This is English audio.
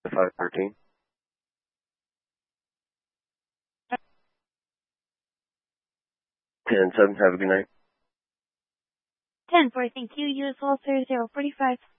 513. 10-7, have a good night. 10-4, thank you. US Walter 045.